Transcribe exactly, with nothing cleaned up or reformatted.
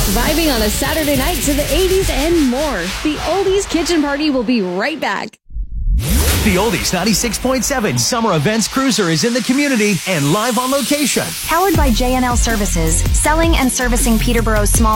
Vibing on a Saturday night to the eighties and more. The Oldies Kitchen Party will be right back. The Oldies ninety-six point seven Summer Events Cruiser is in the community and live on location. Powered by J and L Services, selling and servicing Peterborough's small